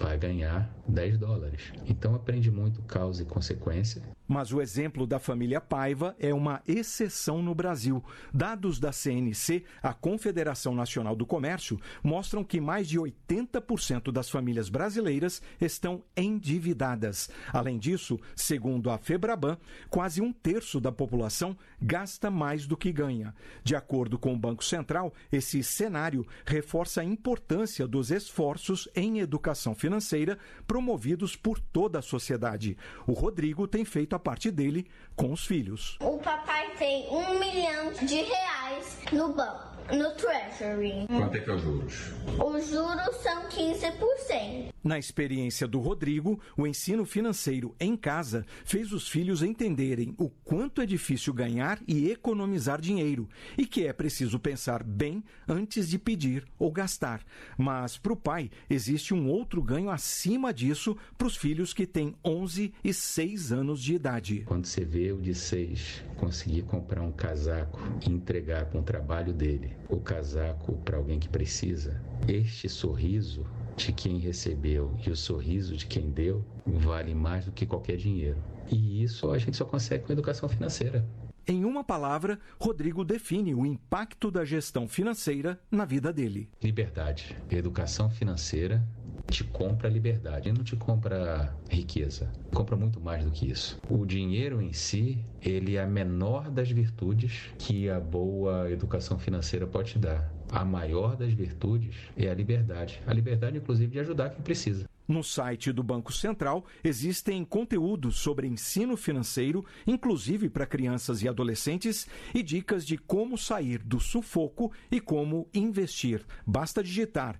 vai ganhar $10. Então aprende muito causa e consequência. Mas o exemplo da família Paiva é uma exceção no Brasil. Dados da CNC, a Confederação Nacional do Comércio, mostram que mais de 80% das famílias brasileiras estão endividadas. Além disso, segundo a Febraban, quase 1/3 da população gasta mais do que ganha. De acordo com o Banco Central, esse cenário reforça a importância dos esforços em educação financeira promovidos por toda a sociedade. O Rodrigo tem feito a parte dele com os filhos. O papai tem R$1 milhão no banco, no Treasury. Quanto é que é os juros? Os juros são 15%. Na experiência do Rodrigo, o ensino financeiro em casa fez os filhos entenderem o quanto é difícil ganhar e economizar dinheiro e que é preciso pensar bem antes de pedir ou gastar. Mas para o pai, existe um outro ganho acima disso para os filhos que têm 11 e 6 anos de idade. Quando você vê o de 6 conseguir comprar um casaco e entregar com o trabalho dele o casaco para alguém que precisa, este sorriso de quem recebeu e o sorriso de quem deu vale mais do que qualquer dinheiro. E isso a gente só consegue com educação financeira. Em uma palavra, Rodrigo define o impacto da gestão financeira na vida dele. Liberdade. Educação financeira te compra liberdade, não te compra riqueza. Compra muito mais do que isso. O dinheiro em si, ele é a menor das virtudes que a boa educação financeira pode te dar. A maior das virtudes é a liberdade. A liberdade, inclusive, de ajudar quem precisa. No site do Banco Central existem conteúdos sobre ensino financeiro, inclusive para crianças e adolescentes, e dicas de como sair do sufoco e como investir. Basta digitar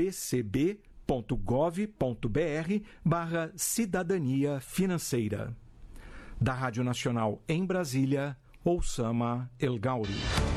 bcb.gov.br/cidadania financeira. Da Rádio Nacional em Brasília, Oussama El Gauri.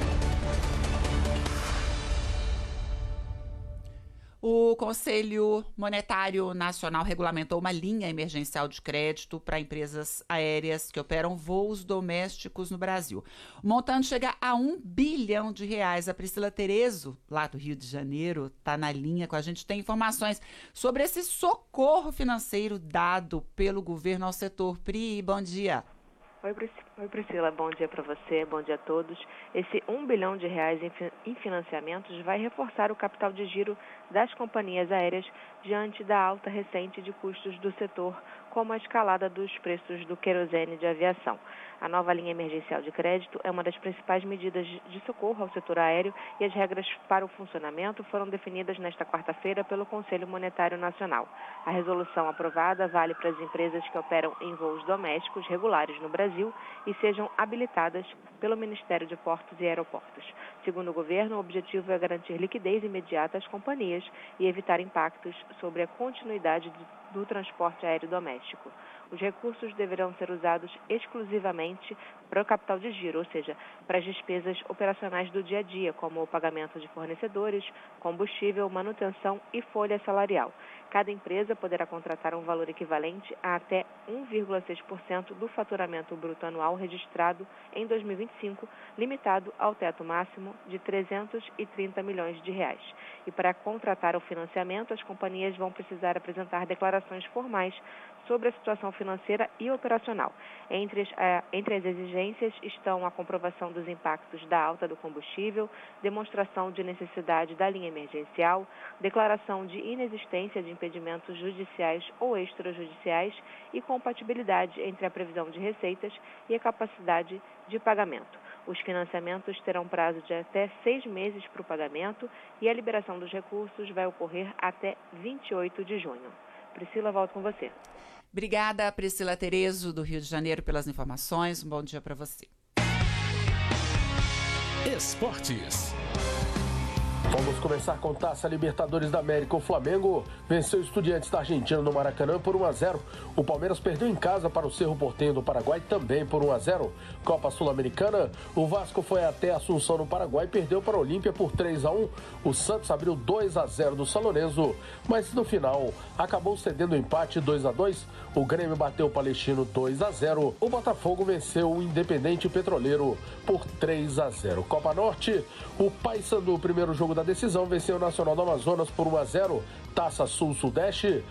O Conselho Monetário Nacional regulamentou uma linha emergencial de crédito para empresas aéreas que operam voos domésticos no Brasil. O montante chega a R$1 bilhão. A Priscila Terezo, lá do Rio de Janeiro, está na linha com a gente. Tem informações sobre esse socorro financeiro dado pelo governo ao setor. Pri, bom dia. Oi, Priscila, bom dia para você, bom dia a todos. Esse R$1 bilhão em financiamentos vai reforçar o capital de giro das companhias aéreas diante da alta recente de custos do setor, como a escalada dos preços do querosene de aviação. A nova linha emergencial de crédito é uma das principais medidas de socorro ao setor aéreo e as regras para o funcionamento foram definidas nesta quarta-feira pelo Conselho Monetário Nacional. A resolução aprovada vale para as empresas que operam em voos domésticos regulares no Brasil e sejam habilitadas pelo Ministério de Portos e Aeroportos. Segundo o governo, o objetivo é garantir liquidez imediata às companhias e evitar impactos sobre a continuidade do transporte aéreo doméstico. Os recursos deverão ser usados exclusivamente para o capital de giro, ou seja, para as despesas operacionais do dia a dia, como o pagamento de fornecedores, combustível, manutenção e folha salarial. Cada empresa poderá contratar um valor equivalente a até 1,6% do faturamento bruto anual registrado em 2025, limitado ao teto máximo de R$330 milhões. E para contratar o financiamento, as companhias vão precisar apresentar declarações formais sobre a situação financeira e operacional. Entre as exigências estão a comprovação dos impactos da alta do combustível, demonstração de necessidade da linha emergencial, declaração de inexistência de impedimentos judiciais ou extrajudiciais e compatibilidade entre a previsão de receitas e a capacidade de pagamento. Os financiamentos terão prazo de até 6 meses para o pagamento e a liberação dos recursos vai ocorrer até 28 de junho. Priscila, volto com você. Obrigada, Priscila Terezo, do Rio de Janeiro, pelas informações. Um bom dia para você. Esportes. Vamos começar com Taça Libertadores da América. O Flamengo venceu o Estudiantes da Argentina no Maracanã por 1-0. O Palmeiras perdeu em casa para o Cerro Porteño do Paraguai também por 1-0. Copa Sul-Americana, o Vasco foi até Assunção no Paraguai e perdeu para a Olímpia por 3-1. O Santos abriu 2-0 do São Lourenço, mas no final acabou cedendo o empate 2-2. O Grêmio bateu o Palestino 2-0. O Botafogo venceu o Independente Petroleiro por 3-0. Copa Norte, o Paysandu, o primeiro jogo da decisão, venceu o Nacional do Amazonas por 1-0. Taça Sul-Sudeste,